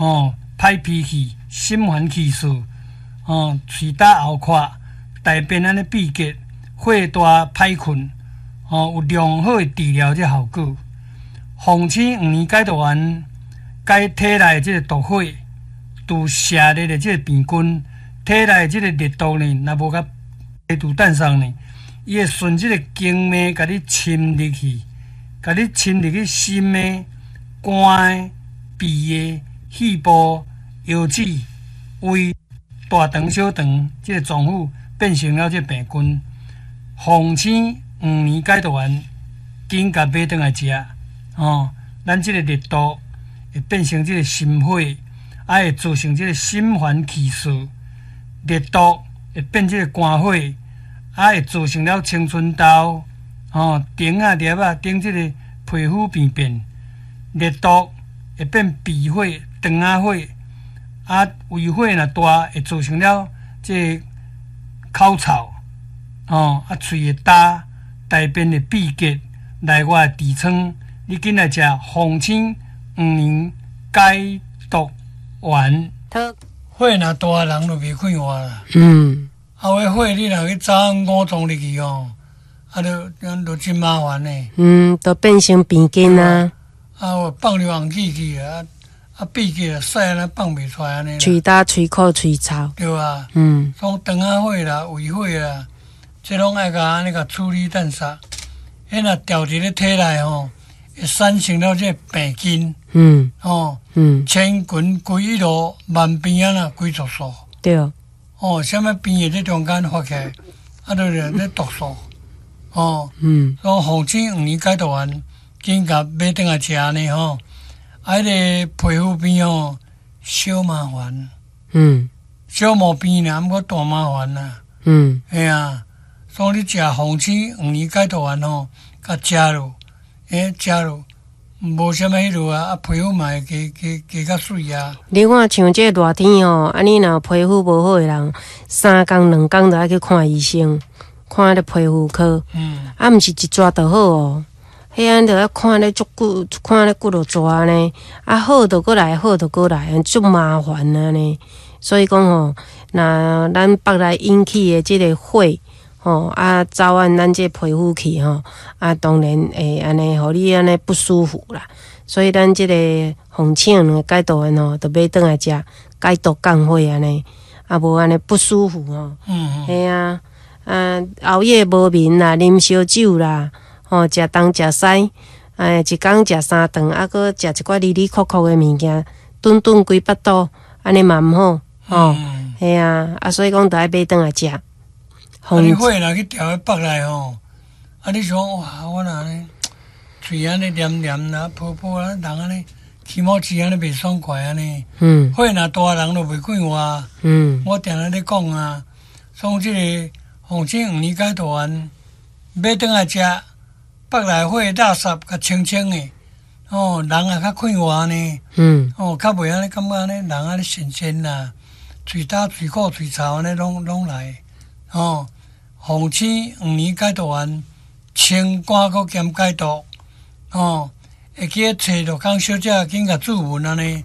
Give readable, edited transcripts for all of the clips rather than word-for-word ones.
歹脾气、心烦气躁，喙焦喉渴，大便安尼闭结，火大歹困，有良好的治疗这效果。红星黄连解毒丸解体内这个毒火，除瀉热的这个病菌，体内这个热毒呢，若无甲排除诞生呢，伊会顺这个经脉，甲你侵入去，甲你侵入去心的、肝的、脾的、肺部、腰子、胃、大肠、小肠，这个脏腑变成了这个病菌。红星黄连解毒丸，紧甲买转来食，咱这个热毒会变成这个心火，会造成这个心烦气躁，热毒会变这个肝火。会造成了青春痘，顶啊、粒啊、顶这个皮肤病变，热毒会变鼻火、肠仔火，胃火若大，会造成了这个口臭，喙会焦，大便会闭结，内外痔疮。你紧来食红星黄连解毒丸，火若大，人就袂快活啦。后尾火你若去早5种入去就真麻烦呢。 都变成病菌啊。 放流汗气去闭起屎安尼放袂出来安尼。 喙焦、喙苦、喙臭。 对啊。从肠仔火啦、胃火啦，这拢爱安尼处理淡煞。迄若调伫咧体内会产生了这病菌。千群归一路，万变啊归毒素。 对。 什么病会在中间发起来，就是咧毒素。所以红星黄连解毒丸，紧甲买转来食呢迄个皮肤病小麻烦。小毛病啦，毋过大麻烦啦。嘿啊，所以你食红星黄连解毒丸甲食落，食落。无啥物迄落皮肤嘛会加较水啊。 你看像这热天你若皮肤无好的人，3工2工就爱去看医生，看迄个皮肤科。毋是一抓就好迄安就要看咧足久，看咧骨头抓呢。好就过来，好就过来，足麻烦啊呢。所以讲若咱腹内引起的即个火。早晚咱这皮肤去当然会安尼，互你安尼不舒服啦。所以咱这个红星黄解毒丸就买转来食，解毒降火安尼，无安尼不舒服嘿啊，熬夜无眠啦，啉烧酒啦，食东食西，一工食3顿，搁食一寡哩哩酷酷的物件，顿顿规巴肚，安尼嘛毋好嘿啊，所以讲着爱买转来食。 你火若去调腹内你想哇，我若安尼嘴安尼黏黏啦、泡泡啦，人安尼起毛刺安尼袂爽快安尼。火若大，人就袂快活。我定定咧讲啊，从即个红星黄连解毒丸买转来食，腹内火垃圾较清清的，人也较快活呢。较袂安尼感觉安尼人安尼神仙啦，喙焦、喙苦、喙臭安尼拢来。红星黄连解毒丸，清肝阁兼解毒。会记找着江小姐紧甲注文安尼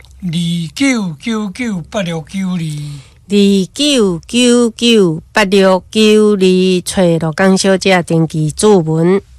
，29998692。 29998692，找着江小姐登记注文。